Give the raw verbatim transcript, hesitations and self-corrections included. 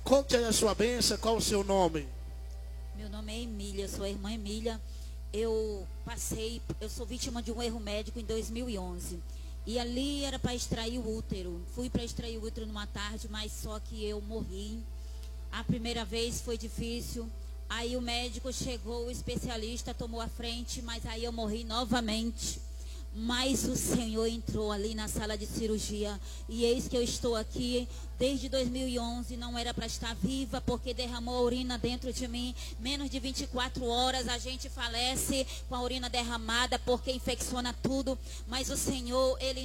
Conte aí a sua bênção, qual o seu nome? Meu nome é Emília, eu sou a irmã Emília. Eu passei, eu sou vítima de um erro médico em dois mil e onze. E ali era para extrair o útero. Fui para extrair o útero numa tarde, mas só que eu morri. A primeira vez foi difícil. Aí o médico chegou, o especialista tomou a frente, mas aí eu morri novamente. Mas o Senhor entrou ali na sala de cirurgia. E eis que eu estou aqui desde dois mil e onze. Não era para estar viva, porque derramou a urina dentro de mim. Menos de vinte e quatro horas a gente falece com a urina derramada, porque infecciona tudo. Mas o Senhor, Ele